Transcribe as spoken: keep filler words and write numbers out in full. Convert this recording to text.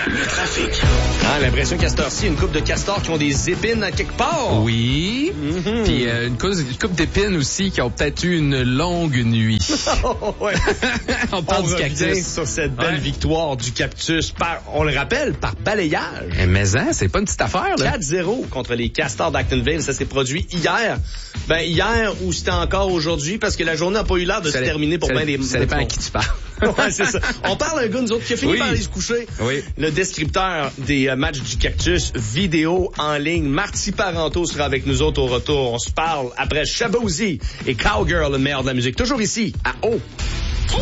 Le trafic. Ah, l'impression qu'à cette heure-ci, une coupe de castors qui ont des épines à quelque part. Oui. Mm-hmm. Puis euh, une, coupe, une coupe d'épines aussi qui ont peut-être eu une longue nuit. Oh, ouais. On parle on du revient cactus. sur cette belle Ouais. victoire du Cactus par, on le rappelle, par balayage. Eh, mais hein, c'est pas une petite affaire, là. quatre zéro contre les Castors d'Actonville. Ça s'est produit hier. Ben, hier ou c'était encore aujourd'hui parce que la journée n'a pas eu l'air de Ça se dé- terminer pour ça- bien des... Ça dépend à qui tu parles. Ouais, c'est ça. On parle d'un gars, nous autres, qui a fini Oui. par aller se coucher. Oui. Le descripteur des euh, matchs du Cactus, vidéo en ligne. Marty Parenteau sera avec nous autres au retour. On se parle après Shabozy et Cowgirl, le meilleur de la musique. Toujours ici, à O.